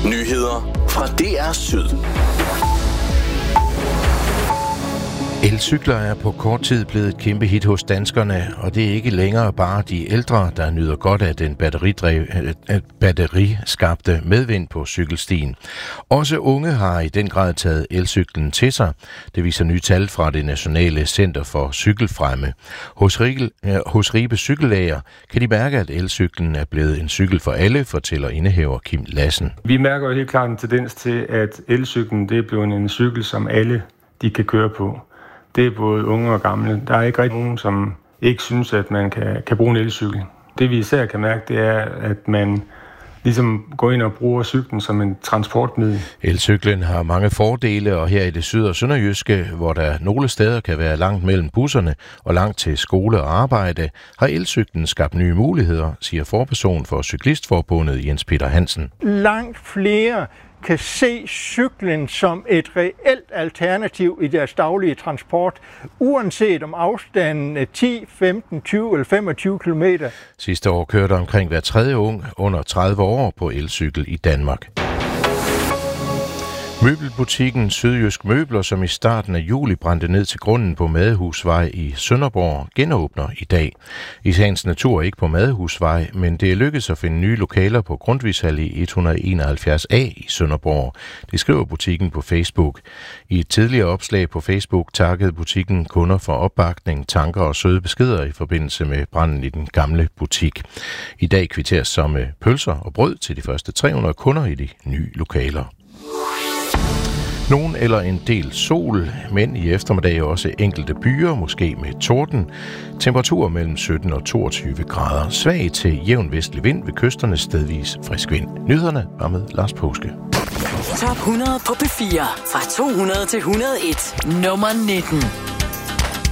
Nyheder fra DR Syd. Elcykler er på kort tid blevet et kæmpe hit hos danskerne, og det er ikke længere bare de ældre, der nyder godt af den batteriskabte medvind på cykelstien. Også unge har i den grad taget elcyklen til sig. Det viser nye tal fra det Nationale Center for Cykelfremme. Hos Ribe Cykellæger kan de mærke, at elcyklen er blevet en cykel for alle, fortæller indehaver Kim Lassen. Vi mærker jo helt klart en tendens til, at elcyklen det er blevet en cykel, som alle de kan køre på. Det er både unge og gamle. Der er ikke rigtig nogen, som ikke synes, at man kan bruge en elcykel. Det vi især kan mærke, det er, at man ligesom går ind og bruger cyklen som en transportmiddel. Elcyklen har mange fordele, og her i det syd- og sønderjyske, hvor der nogle steder kan være langt mellem busserne og langt til skole og arbejde, har elcyklen skabt nye muligheder, siger forperson for Cyklistforbundet Jens Peter Hansen. Langt flere kan se cyklen som et reelt alternativ i deres daglige transport, uanset om afstanden er 10, 15, 20 eller 25 km. Sidste år kørte omkring hver tredje ung under 30 år på elcykel i Danmark. Møbelbutikken Sydjysk Møbler, som i starten af juli brændte ned til grunden på Madehusvej i Sønderborg, genåbner i dag. I sagens natur ikke på Madehusvej, men det er lykkedes at finde nye lokaler på Grundtvigshal i 171A i Sønderborg. Det skriver butikken på Facebook. I et tidligere opslag på Facebook takkede butikken kunder for opbakning, tanker og søde beskeder i forbindelse med branden i den gamle butik. I dag kvitteres så med pølser og brød til de første 300 kunder i de nye lokaler. Nogen eller en del sol, men i eftermiddag også enkelte byer, måske med torden. Temperaturer mellem 17 og 22 grader. Svag til jævn vestlig vind ved kysterne, stedvis frisk vind. Nyhederne var med Lars Påske. Top 100 på P4 fra 200 til 101. Nummer 19.